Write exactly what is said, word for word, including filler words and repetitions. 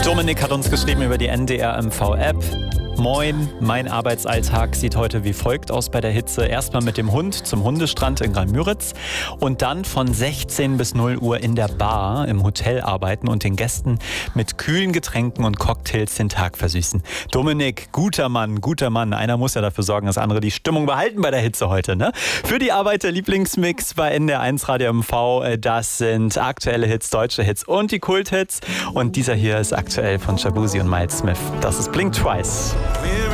Dominik hat uns geschrieben über die N D R M V-App. Moin, mein Arbeitsalltag sieht heute wie folgt aus bei der Hitze. Erstmal mit dem Hund zum Hundestrand in Graal-Müritz und dann von sechzehn bis null Uhr in der Bar im Hotel arbeiten und den Gästen mit kühlen Getränken und Cocktails den Tag versüßen. Dominik, guter Mann, guter Mann. Einer muss ja dafür sorgen, dass andere die Stimmung behalten bei der Hitze heute, ne? Für die Arbeit der Lieblingsmix bei N D R eins Radio M V, das sind aktuelle Hits, deutsche Hits und die Kulthits. Und dieser hier ist aktuell von Shaboozey und Miles Smith. Das ist Blink Twice.